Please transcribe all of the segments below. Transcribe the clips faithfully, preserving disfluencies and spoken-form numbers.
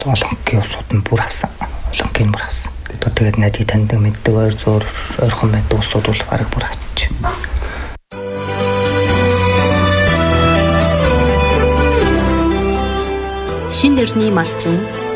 Олонгийн улсууд нь бүр авсан. Олонгийн бүр авсан. Одоо тэгээд найдыг таньдаг мэддэг ойр зөөр ойрхон байдаг улсууд бол бараг бүр авчих. Шин дэрний малчин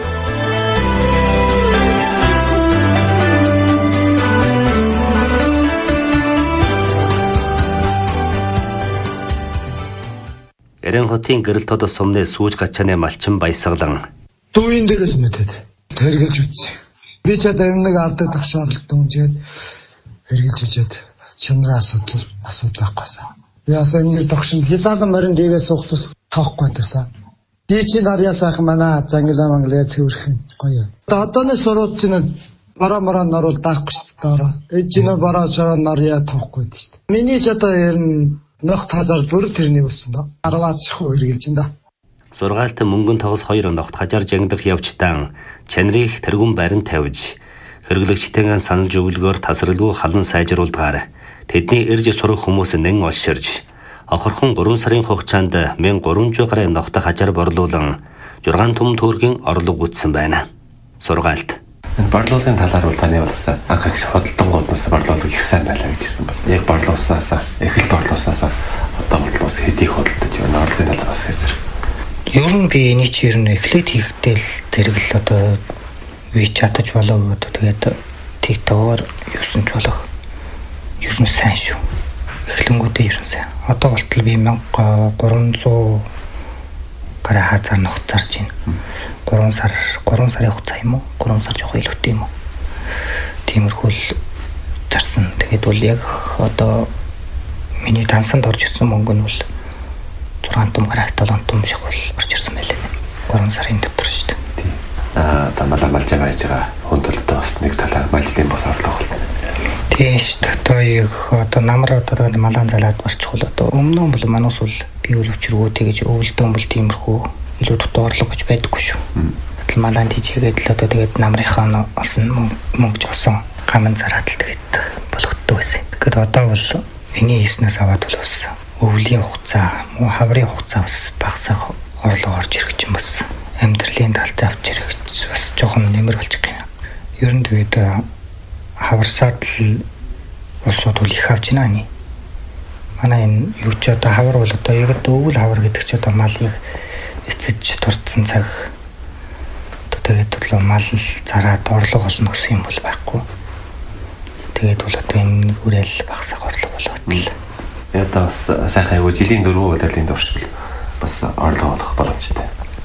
Эрен хотын гэрэл тодос сумны сүүж гачааны малчин баясгалан дүүийн дээрээс мэдэд тэргэлж үтсэн. Би ч одоо нэг авдаг тагшаалт дүнжээд хэрглэж үжээд чанарын асуудал асуудал байхгүйсэн. Би асаа нэг тогшин хязгаарлан морин дээрээс суух тоохгүй байсан. Би чи нарьяа сайхан манай зангилаа манглаа цэвэрхэн гоё. Одооны сурууд чинь бараа мараа наруул даахгүй шүү дээ. Эжинэ бараа шараа нарьяа тоохгүй дээ шүү дээ. Миний ч одоо ер нь нөх тазар бүр тэрний өссөн доо. Арваад шхуу хэрглэж ин да. Сургаалт мөнгөн тогос хоёр ногт хажаар жангдах явцтан чанарыг тэргүүн байран тавьж хэрэглэгчтэйгэн санал зөвлөгөөр тасралгүй халан сайжруулдгаар тэдний ирж сурах хүмүүс нэн олширж охорхон гурван сарын хугацаанд мянга гурван зуун гаруй ногт хажаар борлуулан жургаан том төргийн орлого үүссэн байна. Сургаалт энэ борлуулалтын талаар бол таны болсон анх их хөдөлтөн голноос борлуулалт их сайн байлаа гэжсэн бас. Яг борлуулсаасаа эхэл борлуулсаасаа одоо борлуус хэдийг хөдөлтөж байна. Орлогын талаар бас хэрэг зэрэг. Ер нь би энийг чи ер нь эхлээд хийхдээ л зэрэг л одоо би чадаж болоо гэдэг. Тэгээд TikTok-оор юусан ч болох. Ер нь сайн шүү. Эхлэнгүүдээ ер нь сайн. Одоо болтол би мянга гурван зуун гаруй хазар ногт зарж байна. гурван сар гурван сарын хугацаа юм уу? гурван сар жоох илүүтэй юм уу? Тиймэрхүү л зарсан. Тэгээд бол яг одоо миний дансанд орж ирсэн мөнгө нь бол зургаан том гараг толон том шиг бол орж ирсэн байлээ. гурван сарын дотор шүү дээ. Тийм. Аа тамала малжаа байж байгаа хүндэлтэй бас нэг талаар малжлын бос орлого бол. Тийм шүү дээ. Одоо яг одоо намар одоо малаан залаад барчихвал одоо өмнө нь бол манус бол би үл өчргөө тэгэж өвөлдөн бол тиймэрхүү илүү дутуу орлого гэж байдаггүй шүү. Тэгэл малаан тийчээгээд л одоо тэгээд намрынхаа нь олсон мөнгө жоосон гаман зараад л тэгээд болгоддог байсан. Тэгэхэд одоо бол энийг хийснээс аваад бол болсон. Өвлийн хугацаа, муу хаврын хугацаа бас багасаа орлого орж ирэх чинь бас амьдралын талд авч ирэх бас жоохон нэмэр болж байгаа юм. Ер нь тэгээд хаварсаад л улсууд бол их авч байна. Манай энэ юу ч одоо хавар бол одоо яг өвөл хавар гэдэг ч одоо малыг эцэж турцсан цаг одоо тэгээд бол мал зараад орлого олно гэсэн юм бол байхгүй. Тэгээд бол одоо энэ үрэл багасаа орлого болоод л. Одоо бас сайхан аягүй жилийн дөрвөн удирлын дуршил бас орлого олох боломжтой.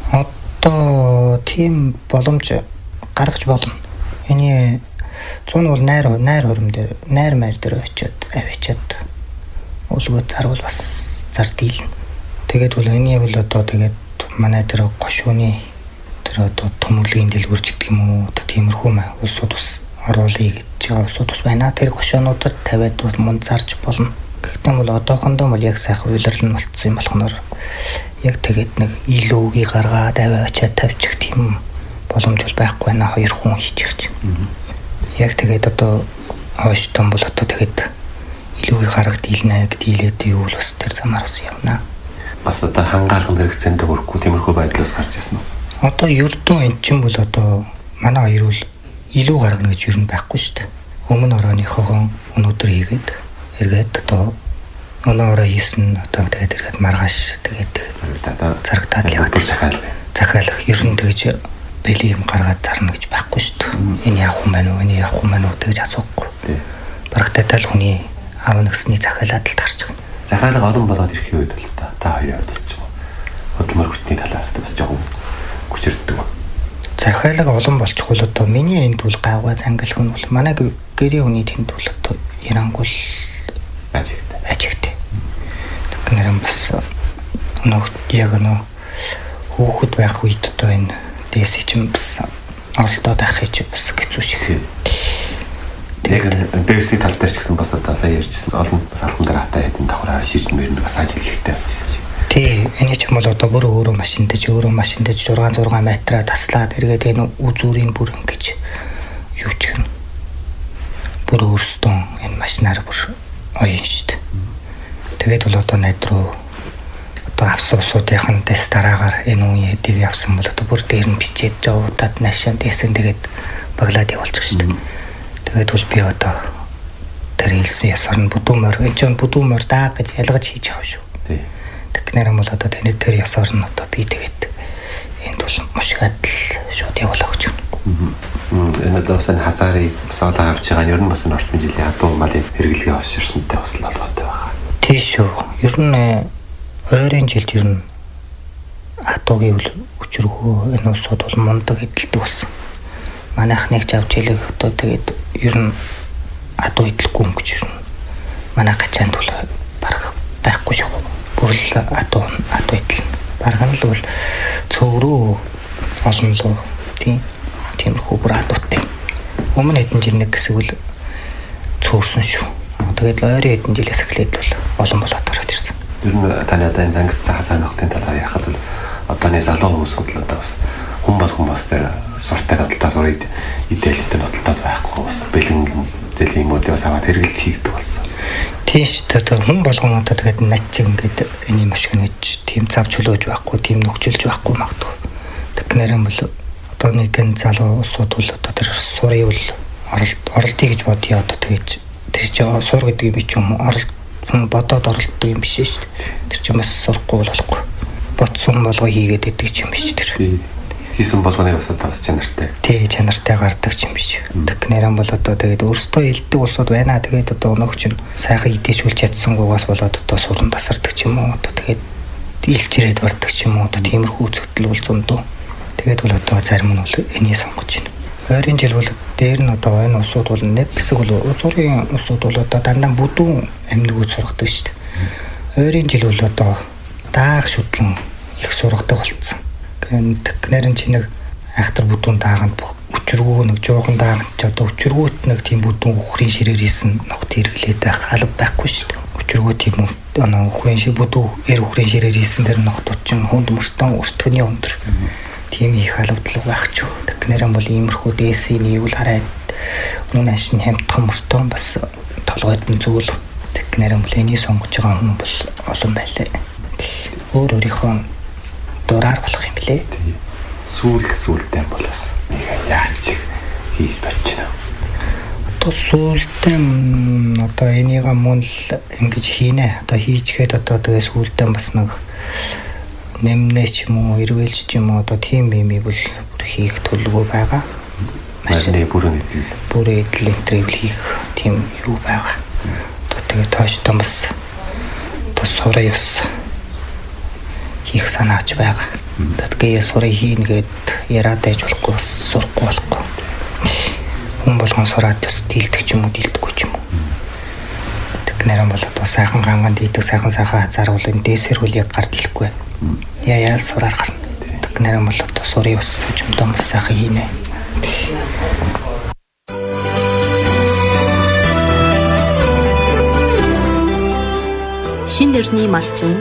Одоо тийм боломж гаргаж болно. Эний зүүн бол найр найр хөрөм дээр найр майр дээр очиод авчиад өлгөө зарвал бас зар дийлнэ. Тэгээд бол эний бол одоо тэгээд манай дээр гошууны тэр одоо төмөрлөгийн дэлгүрч гэдэг юм уу одоо тиймэрхүү маа улсууд бас оруулъя гэж байгаа улсууд бас байна. Тэр гошуунуудад тавиад бол мунд зарж болно. Гэхдээ бол одоохондоо бол яг сайхан уйлрал нь болцсон юм болохоор яг тэгээд нэг илүүгийг гаргаад аваачаад тавьчих тийм боломж бол байхгүй байна. Хоёр хүн хийчих чинь. Яг тэгээд одоо хойш том бол одоо тэгээд илүүгийг гаргад дийлнэ гэдийлээд юу бол бас тэр замаар бас явна. Бас одоо хангаалгын хэрэгцээнд хүрхгүй тиймэрхүү байдлаас гарч ирсэн үү? Одоо ердөө эн чинь бол одоо манай хоёр бол илүү гаргана гэж юу байхгүй шүү дээ. Өмнө орооныхоо өнөөдөр хийгээд эргээд одоо өнөө ороо хийсэн одоо тэгээд эргээд маргааш тэгээд зарагдаад яваад захиалах. Захиалах ер нь тэгж бэлий юм гаргаад зарна гэж байхгүй шүү дээ. Энэ яах юм бэ нөө? Энэ яах юм бэ нөө гэж асуухгүй. Барагтай тал хүний аав нэгсний захиалаад л тарч байгаа. Захиалга олон болоод ирэх үед л та та хоёроо тусч байгаа. Хөдөлмөр хүртний талаар бас жоохон хүчирддэг. Захиалга олон болчихвол одоо миний энд бол гавга зангилах нь бол манай гэрийн хүний тэнд бол одоо ярангуул ажигтай. Ажигтай. Тэгэхээр бас өнөө яг нөө хүүхэд байх үед одоо энэ дэс чинь бас оролдоод авах чинь бас хэцүү шиг. Яг дэс тал дээр ч гэсэн бас одоо сая ярьжсэн олон бас алхам дээр хатаа хэдэн давхраа ширж мөрөнд бас ажил хийхтэй байна. Тий, энэ ч юм бол одоо бүр өөрөө машин дэж өөрөө машин дэж шургаан зургаан метра таслаад эргээд энэ үзүүрийн бүр ингэж юу ч гэн бүр өөрсдөө энэ машинаар бүр оён шүү дээ. Тэгээд бол одоо найд руу одоо авсуусуудын дэс дараагаар энэ үе хэдийг явсан бол одоо бүр дээр нь бичээд жавуудад наашаан дэсэн тэгээд баглаад явуулчих шүү дээ. Тэгээд бол би одоо тэр хэлсэн ясаар нь бүдүүмөр энэ ч бүдүүмөр даа гэж ялгаж хийж байгаа шүү. Тий. Тэгэхээр бол одоо таны тэр ясаар нь одоо би тэгээд энд бол мушгаад л шууд явуулах гэж байна. Энэ одоо бас хазаарын босоолаа авч байгаа нь ер нь бас орчмын жилийн адуу малын хэрэглэгээ осширсантай бас л холбоотой байна. Тийш үү. Ер нь ойрын жилд ер нь адуугийн өчргөө энэ усуд бол мундаг эдэлдэг болсон. Манайх нэг ч авч илэг одоо тэгээд ер нь адуу эдлэхгүй юм гэж ер нь манай гачаанд бол барах байхгүй шүү. Бүр л адуу адуу эдлэн. Барах нь л бол цөөрөө олон лөө тийм тиймэрхүү бүр адуутай. Өмнө хэдэн жил нэг хэсэг бол цөөрсөн шүү. Тэгээд ойрын хэдэн жилээс эхлээд бол олон болоод ороод ирсэн. Ер нь таны одоо энэ ангид цаазаа нөхтийн талаар ярихад бол одооны залуу хүмүүс бол одоо бас хүн бол хүмүүс дээр суртаа бодлоо сурыг идэлтэй бодлоо байхгүй бас бэлэн зэлийн модоос аваад хэрэглэж хийгдэг болсон. Тийш одоо хүн болгон одоо тэгээд над чиг ингээд энэ юм шиг нэгж тийм зав чөлөөж байхгүй, тийм нөхцөлж байхгүй магадгүй. Тэгэхээр бол одоо нэгэн залуу улсууд бол одоо тэр сурыг бол оролт оролтыг гэж бодъё одоо тэгэж тэр чинь сур гэдэг юм чи юм оролт бодоод оролтдог юм биш шүү дээ. Тэр чинь бас сурахгүй болохгүй. Бодсон болгоо хийгээд идэг юм биш тэр. Хийсэн болгоны бас одоо бас чанартай. Тий, чанартай гардаг юм биш. Тэгэхээр бол одоо тэгээд өөрсдөө илдэг улсууд байна. Тэгээд одоо өнөөх чинь сайхан идэвшүүлж чадсангуугаас болоод одоо суран тасардаг юм уу? Одоо тэгээд илж ирээд бардаг юм уу? Одоо тиймэрхүү үзэгдэл бол зөндөө. Тэгээд бол одоо зарим нь бол энийг сонгож байна. Ойрын жил бол дээр нь одоо энэ улсууд бол нэг хэсэг бол зургийн улсууд бол одоо дандаа бүдүүн амьнагуд сургадаг шүү дээ. Ойрын жил бол одоо даах шүтлэн их сургадаг болцсон. Тэгэхээр чи нэг айхтар бүдүүн дааганд өчргөө нэг жоохон дааганд ч одоо өчргөөт нэг тийм бүдүүн үхрийн ширээр хийсэн ногт хэрэглээд байх алба байхгүй шүү дээ. Өчргөө тийм өнөө үхрийн шир бүдүү эр үхрийн ширээр хийсэн тэр ногтууд чинь хүнд мөртөн өртгөний өндөр. Тийм их албадлаг байх ч. Тэгэхээр бол иймэрхүү дээсийн нийгүүл хараад мөн ашин хямдхан мөртөө бас толгойд нь зүйл. Тэгэхээр бол энийг сонгож байгаа хүн бол олон байлаа. Өөр өөрийнхөө дураар болох юм блэ. Сүүл сүүлтэй болоос нэг яач хийж бачна. Одоо сүүлдээ одоо энийг мөн л ингэж хийнэ. Одоо хийчгээд одоо тэгээ сүүлдээ бас нэг нэмнэ ч юм уу, эргэлж ч юм уу одоо тийм юм бол бүр хийх төлөвөө байгаа. Машины бүрэн идэл. Бүрэн идэл энтрийг хийх тийм юу байгаа. Одоо тэгээ тоочтой бас одоо сураа ёс хийх санаач байгаа. Тэгэхээр сурыг хийнгээд яриад байж болохгүй бас сурахгүй болохгүй. Хүн болгон сураад бас дийлдэг ч юм уу, дийлдэггүй ч юм уу. Тэгэхээр бол одоо сайхан ганган дийдэг, сайхан сайхан хазаар бол энэ дээсэр хөл яг гард хэлэхгүй. Яа яа сураар гарна. Тэгэхээр бол одоо сурыг бас жимдөө бас сайхан хийнэ. Шин дэрний малчин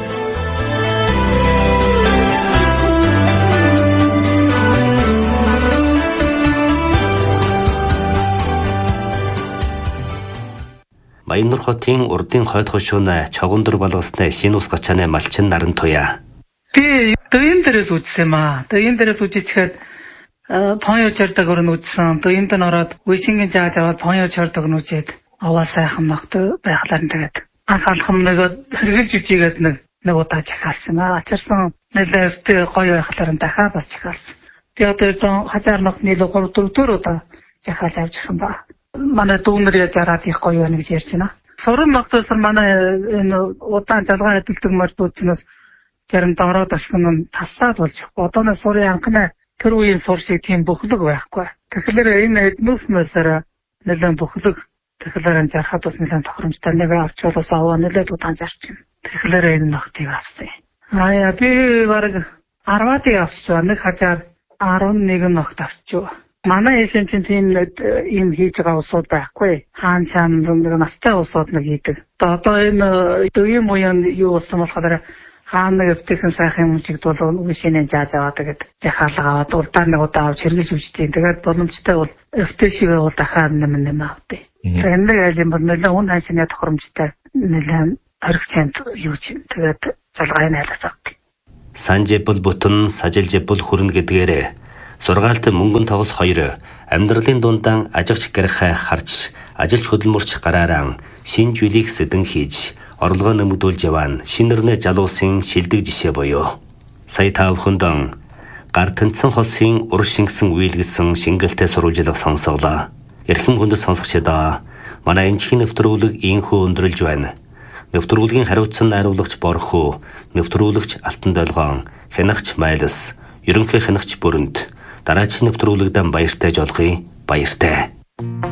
Баяннур хотын урдын хойд хошуун чогондор балгасны шинэ ус гачааны малчин наран туяа. Би дөйн дээрээс үзсэн маа. Дөйн дээрээс үзчихээд понё чардаг өрн үзсэн. Дөйнд нь ороод үешингийн жааж аваад понё чардаг нь үзээд аваа сайхан ногт байхлаар нь тэгээд анхаалхам нэг хэрэгжилж үжигээд нэг нэг удаа жахаалсан маа. Ачирсан нэлээд гоё байхлаар нь дахиад бас жахаалсан. Би одоо зон хазар ногт нийлүү гурав дөрөв удаа жахаалж авч ирсэн ба. Манай дүүнэр яжараад их гоё байна гэж ярьж байна. Суран ногтоос манай энэ удаан залгаа хэдэлдэг мордууднаас зарим дороод ашигн нь тасаад болж байгаа. Одооны сурын анхны тэр үеийн сур шиг тийм бөхлөг байхгүй. Тэгэхээр энэ эднүснээсээр нэлээд бөхлөг тэгэхээр энэ зархад бас нэлээд тохиромжтой нэг авчвалаас аваа нэлээд удаан зарчин. Тэгэхээр энэ ногтыг авсан. Аа би бараг арваатыг авчихсан. Нэг хажаар арван нэг ногт авчихв. Манай эшин чинь тийм ийм хийж байгаа усууд байхгүй. Хаан чам нэг настай усууд нэг хийдэг. Одоо энэ дөйм уян юу болсон болохоор хаан нэг өвтгөн сайхан юм чигд бол үшинээ зааж аваад тэгээд жахаалга аваад урдаа нэг удаа авч хэрэглэж үзтiin. Тэгээд боломжтой бол өвтөшивээ бол дахиад нэм нэм авдээ. Тэгээд нэг айл юм бол нэлээд хүн ханшны тохиромжтой нэлээд хоригчэнд юу чинь тэгээд залгааны айлгаж авдаг. Санжибл бүтэн, сажилжибл хүрнэ гэдгээрээ сургаалт мөнгөн тогос хоёр амьдралын дундаан ажигч гэрхай харж ажилч хөдөлмөрч гараараа шинэ зүйлийг сэдэн хийж орлогоо нэмэгдүүлж яваан шинэрнэ жалуусын шилдэг жишээ буюу сая та бүхэндэн гар тэнцэн хосын ур шингэсэн үйлгэсэн шингэлтэй сурвалжлах сонсголоо. Эрхэм хүндэт сонсогчдоо манай энэхийн нэвтрүүлэг ийхүү өндөрлж байна. Нэвтрүүлгийн хариуцсан найруулагч Борхоо, нэвтрүүлэгч Алтан Долгоон, хянагч Майлас, ерөнхий хянагч Бүрэнт дараагийн нэвтрүүлэгдэн баяртай жолгоё. Баяртай.